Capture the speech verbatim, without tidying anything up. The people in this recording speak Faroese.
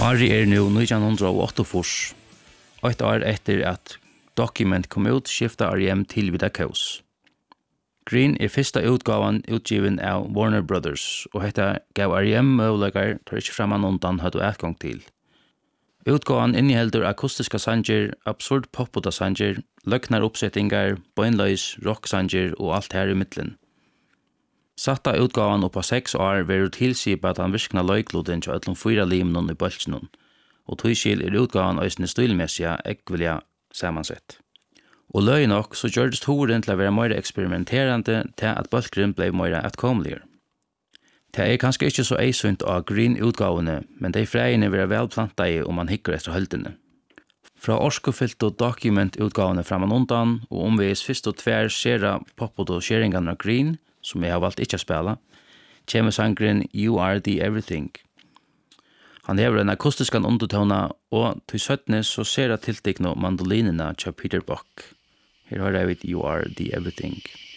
Ari er nu nítjan áttaogfýrs. Eitt år etter at Document kom ut, skifta R E M til Vida Kaus. Green er fyrsta utgavan utgiven av Warner Brothers, og hetta gav R E M møguleikar tar ikkje framan undan hadde utgang til. Utgavan inneheldur akustiska sanger, absurd popputa sanger, løgnar oppsettingar, bøynløys, rock-sanger og alt her i middelen. Satta utgavan oppa seks år veru tilsipa at han virkna løykluden til öllum fyra limnun i bøltsnun, og tøyskil er utgavan òsne stilmessig ekvilja samansett. Og løy nok så gjørdest horen til å være mer eksperimenterande til at bøltgren blei mer atkomliger. Det er kanskje ikke så eisunt av green utgavene, men de freiene vil være velplanta i om man hikker etter høldene. Fra orskofyllt og Document utgavene framan undan, og omveis fyrst og tver skjera poppet og skjeringene av green, som jeg har valgt ikke å spela, kommer sangren You Are The Everything. Han hever en akustiskan undertona, og til søttene så ser jeg tiltekne mandolinene til Peter Buck. Her har jeg vidt You Are The Everything.